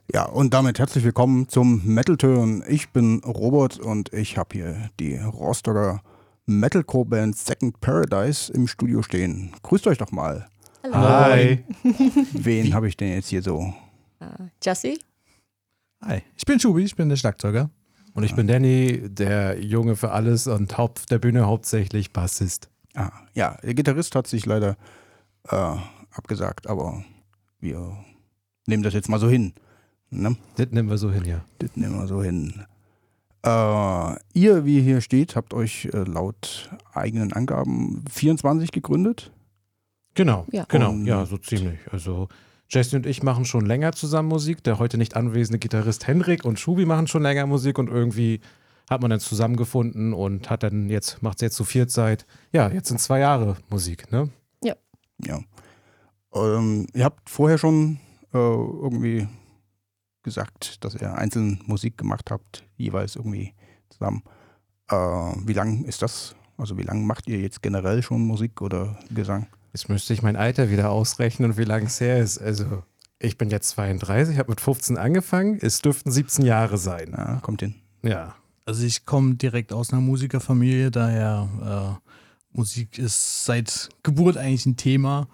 Ja, und damit herzlich willkommen zum Metal Turn. Ich bin Robert und ich habe hier die Rostocker Metalcore-Band Second Paradise im Studio stehen. Grüßt euch doch mal. Hallo. Hi. Wen habe ich denn jetzt hier so? Jesse? Hi, ich bin Schubi, ich bin der Schlagzeuger. Und ich bin Danny, der Junge für alles und auf der Bühne hauptsächlich Bassist. Ja, der Gitarrist hat sich leider abgesagt, aber wir nehmen das jetzt mal so hin. Ne? Das nehmen wir so hin, ja. Das nehmen wir so hin. Ihr, wie hier steht, habt euch laut eigenen Angaben 24 gegründet. Genau, Ja. ja, so ziemlich. Also Jesse und ich machen schon länger zusammen Musik. Der heute nicht anwesende Gitarrist Henrik und Schubi machen schon länger Musik und irgendwie hat man dann zusammengefunden und macht es jetzt zu viert seit, jetzt sind 2 Jahre Musik, ne? Ja. Ihr habt vorher schon irgendwie gesagt, dass ihr einzeln Musik gemacht habt, jeweils irgendwie zusammen. Wie lang ist das? Also wie lange macht ihr jetzt generell schon Musik oder Gesang? Jetzt müsste ich mein Alter wieder ausrechnen und wie lange es her ist. Also ich bin jetzt 32, habe mit 15 angefangen. Es dürften 17 Jahre sein. Ja, kommt hin. Ja. Also ich komme direkt aus einer Musikerfamilie, daher Musik ist seit Geburt eigentlich ein Thema.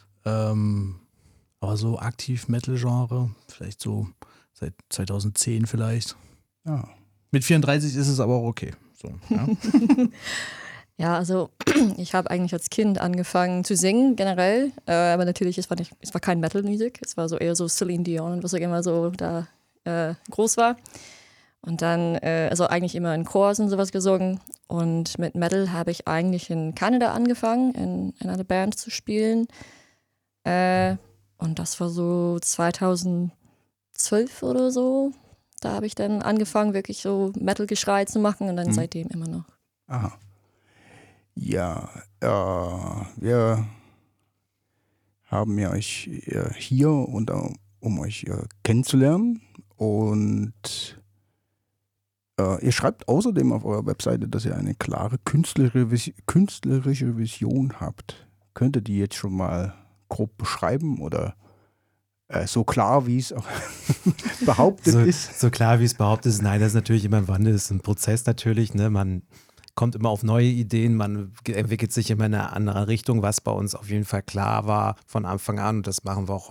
Aber so aktiv Metal-Genre, vielleicht so seit 2010 vielleicht. Ja. Mit 34 ist es aber auch okay. So, ja. Ja, also ich habe eigentlich als Kind angefangen zu singen generell, aber natürlich, es war kein Metal-Musik, es war so eher so Celine Dion und was auch immer so da groß war. Und dann, also eigentlich immer in Chors und sowas gesungen. Und mit Metal habe ich eigentlich in Kanada angefangen, in einer Band zu spielen. Und das war so 2012 oder so. Da habe ich dann angefangen, wirklich so Metal-Geschrei zu machen und dann seitdem immer noch. Aha. Ja, wir haben ja euch hier, um euch kennenzulernen. Und ihr schreibt außerdem auf eurer Webseite, dass ihr eine klare künstlerische Vision habt. Könnt ihr die jetzt schon mal grob beschreiben oder so klar, wie es auch behauptet ist? So klar, wie es behauptet ist. Nein, das ist natürlich immer ein Wandel, das ist ein Prozess natürlich. Ne? Man kommt immer auf neue Ideen, man entwickelt sich immer in eine andere Richtung, was bei uns auf jeden Fall klar war von Anfang an. Und das machen wir auch